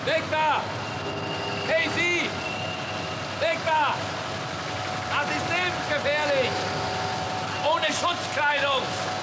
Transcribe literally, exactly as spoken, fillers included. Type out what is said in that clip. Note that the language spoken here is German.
Weg da! Hey, Sie! Weg da! Das ist lebensgefährlich! Ohne Schutzkleidung!